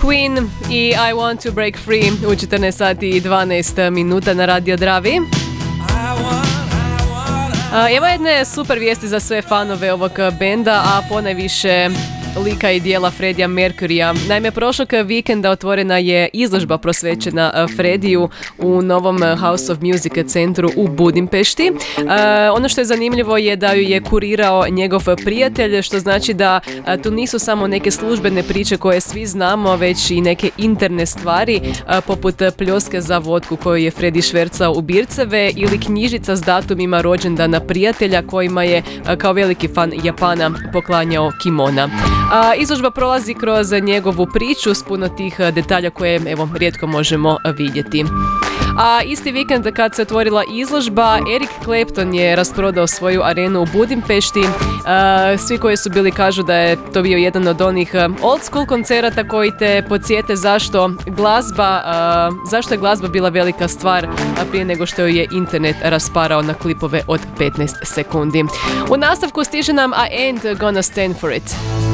Queen i I Want to Break Free u 14 sati i 12 minuta na Radio Dravi. Evo jedne super vijesti za sve fanove ovog benda, a ponajviše lika i dijela Freddija Mercurya. Naime, prošlog vikenda otvorena je izložba prosvećena Freddiju u novom House of Music centru u Budimpešti. Ono što je zanimljivo je da ju je kurirao njegov prijatelj, što znači da tu nisu samo neke službene priče koje svi znamo, već i neke interne stvari, poput pljoske za vodku koju je Freddie švercao u birceve ili knjižica s datumima rođendana prijatelja kojima je kao veliki fan Japana poklanjao kimona. Izložba prolazi kroz njegovu priču s puno tih detalja koje evo rijetko možemo vidjeti. A isti vikend kad se otvorila izložba, Eric Clapton je rasprodao svoju arenu u Budimpešti. Svi koji su bili kažu da je to bio jedan od onih old school koncerata koji te podsjete zašto je glazba bila velika stvar prije nego što ju je internet rasparao na klipove od 15 sekundi. U nastavku stiže nam I Ain't Gonna Stand For It.